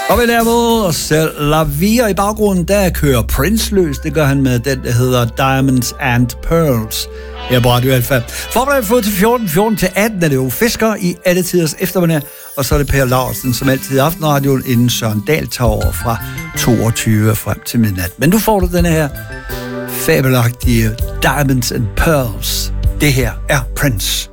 Og vi laver os selv La Vie, og i baggrunden der kører Prince løs. Det gør han med den, der hedder Diamonds and Pearls. Her på Radio Alfa. Forberedt fået til 14 til 18 er det jo Fisker i alle tiders eftermiddag. Og så er det Per Larsen, som altid i Aftenradioen, inden Søren Dahl tager over fra 22 frem til midnat. Men nu får du denne her fabelagtige Diamonds and Pearls. Det her er Prince.